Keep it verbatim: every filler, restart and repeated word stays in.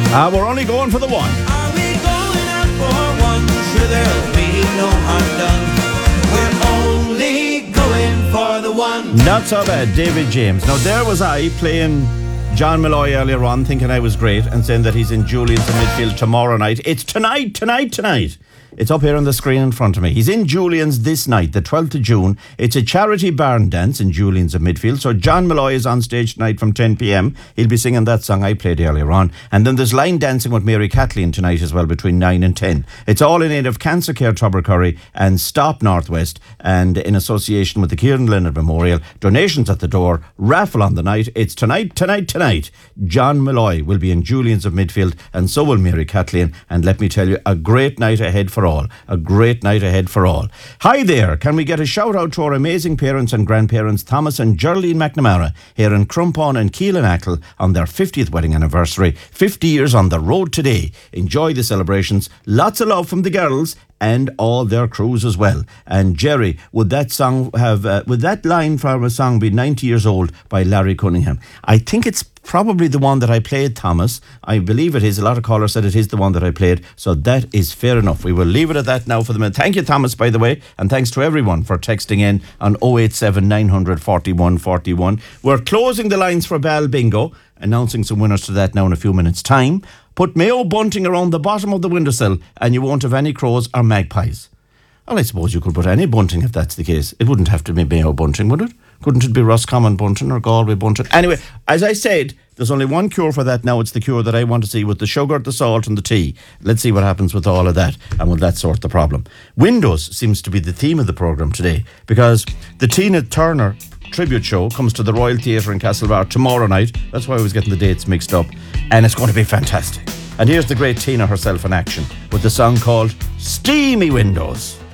Ah, we're only going for the one. Are we going out for one? Sure, there'll be no harm done. We're only going for the one. Not so bad, David James. Now, there was I playing John Malloy earlier on, thinking I was great, and saying that he's in Julian's in midfield tomorrow night. It's tonight, tonight, tonight. It's up here on the screen in front of me. He's in Julian's this night, the twelfth of June. It's a charity barn dance in Julian's in midfield. So John Malloy is on stage tonight from ten p.m. He'll be singing that song I played earlier on. And then there's line dancing with Mary Kathleen tonight as well between nine and ten. It's all in aid of Cancer Care Tubbercurry and Stop Northwest, and in association with the Kieran Leonard Memorial. Donations at the door, raffle on the night. It's tonight, tonight, tonight. John Malloy will be in Julian's of midfield, and so will Mary Kathleen. And let me tell you, a great night ahead for all. A great night ahead for all. Hi there. Can we get a shout out to our amazing parents and grandparents, Thomas and Geraldine McNamara, here in Crumpon and Keelan-Ackle on their fiftieth wedding anniversary. fifty years on the road today. Enjoy the celebrations. Lots of love from the girls and all their crews as well. And Jerry, would that song have, uh, would that line from a song be ninety years old by Larry Cunningham? I think it's probably the one that I played, Thomas. I believe it is. A lot of callers said it is the one that I played. So that is fair enough. We will leave it at that now for the minute. Thank you, Thomas, by the way. And thanks to everyone for texting in on oh eight seven, nine hundred, forty-one forty-one. We're closing the lines for Bal Bingo, announcing some winners to that now in a few minutes' time. Put Mayo bunting around the bottom of the windowsill and you won't have any crows or magpies. Well, I suppose you could put any bunting if that's the case. It wouldn't have to be Mayo bunting, would it? Couldn't it be Roscommon bunting or Galway bunting? Anyway, as I said, there's only one cure for that now. It's the cure that I want to see with the sugar, the salt and the tea. Let's see what happens with all of that, and will that sort the problem. Windows seems to be the theme of the programme today, because the Tina Turner tribute show comes to the Royal Theatre in Castlebar tomorrow night. That's why I was getting the dates mixed up. And it's going to be fantastic. And here's the great Tina herself in action with the song called Steamy Windows.